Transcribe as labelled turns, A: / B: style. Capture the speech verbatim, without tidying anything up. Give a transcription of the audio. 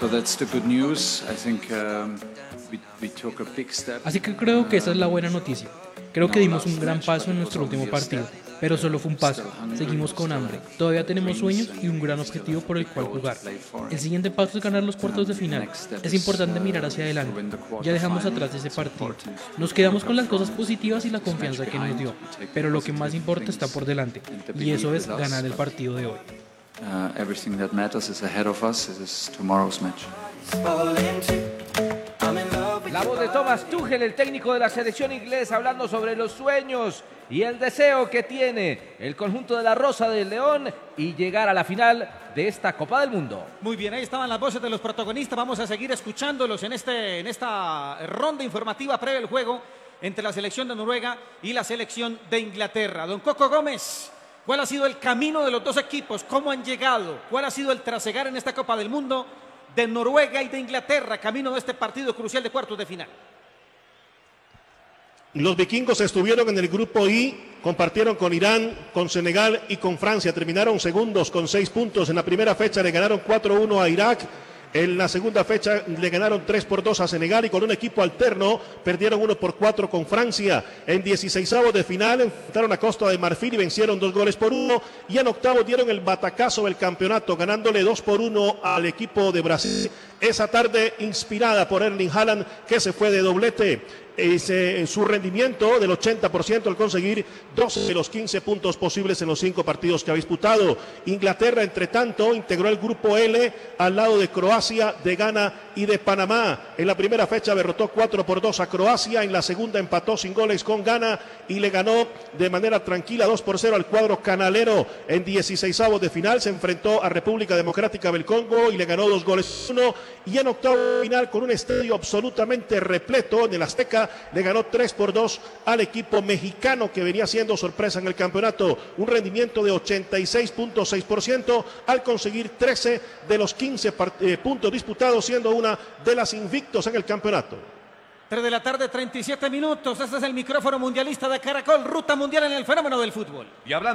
A: So that's the good news. I think um, we, we took a big step.
B: Así que creo que esa es la buena noticia. Creo que dimos un gran paso en nuestro último partido, pero solo fue un paso. Seguimos con hambre, todavía tenemos sueños y un gran objetivo por el cual jugar. El siguiente paso es ganar los cuartos de final. Es importante mirar hacia adelante. Ya dejamos atrás ese partido. Nos quedamos con las cosas positivas y la confianza que nos dio, pero lo que más importa está por delante, y eso es ganar el partido de hoy.
A: Uh, everything that matters is ahead of us. This is tomorrow's match.
C: La voz de Thomas Tuchel, el técnico de la selección inglesa, hablando sobre los sueños y el deseo que tiene el conjunto de la Rosa del León y llegar a la final de esta Copa del Mundo.
D: Muy bien, ahí estaban las voces de los protagonistas. Vamos a seguir escuchándolos en, este, en esta ronda informativa previa al juego entre la selección de Noruega y la selección de Inglaterra. Don Coco Gómez, ¿cuál ha sido el camino de los dos equipos? ¿Cómo han llegado? ¿Cuál ha sido el trasegar en esta Copa del Mundo de Noruega y de Inglaterra, camino de este partido crucial de cuartos de final?
E: Los vikingos estuvieron en el grupo I, compartieron con Irán, con Senegal y con Francia. Terminaron segundos con seis puntos. En la primera fecha le ganaron cuatro a uno a Irak. En la segunda fecha le ganaron tres por dos a Senegal y con un equipo alterno perdieron uno por cuatro con Francia. En dieciseisavos de final enfrentaron a Costa de Marfil y vencieron dos goles por uno. Y en octavos dieron el batacazo del campeonato ganándole dos por uno al equipo de Brasil. Esa tarde inspirada por Erling Haaland, que se fue de doblete. Ese, su rendimiento del ochenta por ciento al conseguir doce de los quince puntos posibles en los cinco partidos que ha disputado. Inglaterra, entre tanto, integró el grupo L al lado de Croacia, de Ghana y de Panamá. En la primera fecha derrotó cuatro por dos a Croacia, en la segunda empató sin goles con Ghana y le ganó de manera tranquila dos por cero al cuadro canalero. En dieciseisavos de final se enfrentó a República Democrática del Congo y le ganó dos goles por uno. Y en octavo de final, con un estadio absolutamente repleto en el Azteca, le ganó tres por dos al equipo mexicano que venía siendo sorpresa en el campeonato. Un rendimiento de ochenta y seis punto seis por ciento al conseguir trece de los quince eh, puntos disputados, siendo una de las invictos en el campeonato.
D: tres de la tarde, treinta y siete minutos. Este es el micrófono mundialista de Caracol, ruta mundial en el fenómeno del fútbol.
C: Y hablando